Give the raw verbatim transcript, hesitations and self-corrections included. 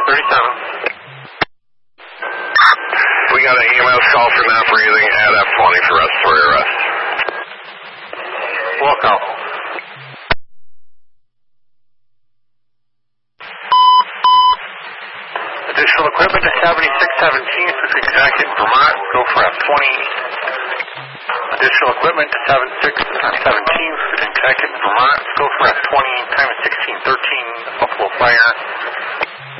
thirty-seven. We got an E M S call for not breathing at F twenty for respiratory arrest. Walk out. Additional equipment to seventy-six seventeen, between Connecticut and Vermont, go for F twenty. Additional equipment to seventy-six seventeen, between Connecticut and Vermont, go for F twenty, time is sixteen thirteen, Buffalo Fire.